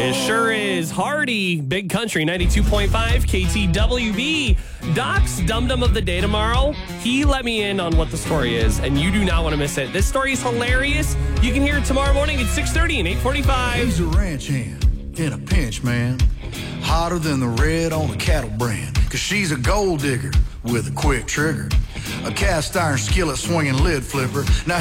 It sure is. Hardy, Big Country, 92.5 KTWB. Doc's Dum-Dum of the Day tomorrow. He let me in on what the story is, and you do not want to miss it. This story is hilarious. You can hear it tomorrow morning at 6:30 and 8:45. He's a ranch hand in a pinch, man. Hotter than the red on a cattle brand. Cause she's a gold digger with a quick trigger. A cast iron skillet swinging lid flipper. Now